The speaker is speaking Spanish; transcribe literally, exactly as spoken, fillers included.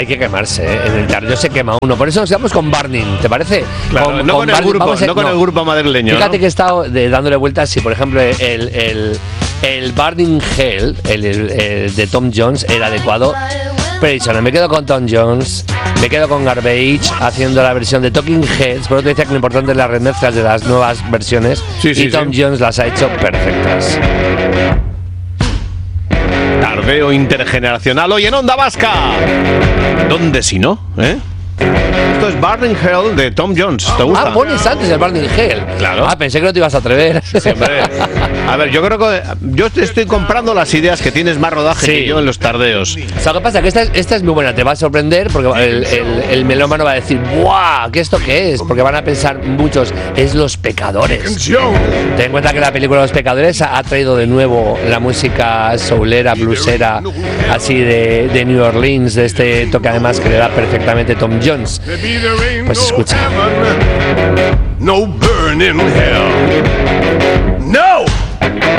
hay que quemarse, ¿eh? En el Tarjo se quema uno. Por eso nos quedamos con Burning, ¿te parece? Claro, con, no con, con el Burning, grupo, a, no con no. el grupo madrileño. Fíjate ¿no? que he estado de, dándole vueltas. Si por ejemplo el, el, el Burning Hell, el, el, el de Tom Jones, era adecuado. Pero me quedo con Tom Jones, me quedo con Garbage haciendo la versión de Talking Heads. Por eso te decía que lo importante es las remezclas de las nuevas versiones. Sí, sí, y Tom sí. Jones las ha hecho perfectas. Tardeo intergeneracional hoy en Onda Vasca. ¿Dónde si no? ¿Eh? Esto es Burning Hell de Tom Jones. ¿Te gusta? Ah, pones antes el Burning Hell. Claro. Ah, pensé que no te ibas a atrever. Siempre. A ver, yo creo que yo te estoy comprando las ideas que tienes más rodaje Sí. que yo en los tardeos. O sea, ¿qué pasa? Que esta es, esta es muy buena, te va a sorprender porque el, el, el melómano va a decir ¡buah! ¿Qué esto qué es? Porque van a pensar muchos, es Los Pecadores. Ten en cuenta que la película Los Pecadores ha, ha traído de nuevo la música soulera, bluesera, así de, de New Orleans, de este toque además que le da perfectamente Tom Jones. Pues escucha. No burning hell. No!